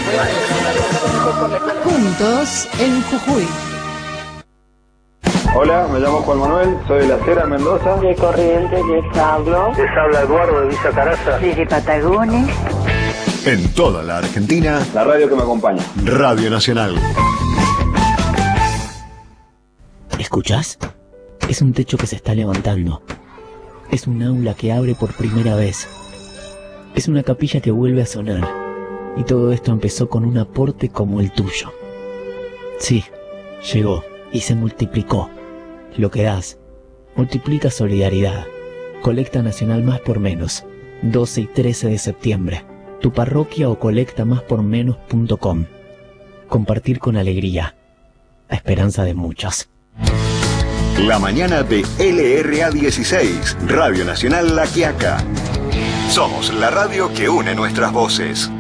Juntos en Jujuy. Hola, me llamo Juan Manuel, soy de La Cera, Mendoza. De Corrientes les hablo. Les habla Eduardo de Villa Caraza. Desde Patagones. En toda la Argentina, La radio que me acompaña. Radio Nacional. ¿Escuchás? Es un techo que se está levantando. Es un aula que abre por primera vez. Es una capilla que vuelve a sonar. Y todo esto empezó con un aporte como el tuyo. Sí, llegó y se multiplicó. Lo que das multiplica solidaridad. Colecta Nacional Más por Menos, 12 y 13 de septiembre. Tu parroquia o colectamáspormenos.com. Compartir con alegría. La esperanza de muchos. La mañana de LRA 16, Radio Nacional La Quiaca. Somos la radio que une nuestras voces.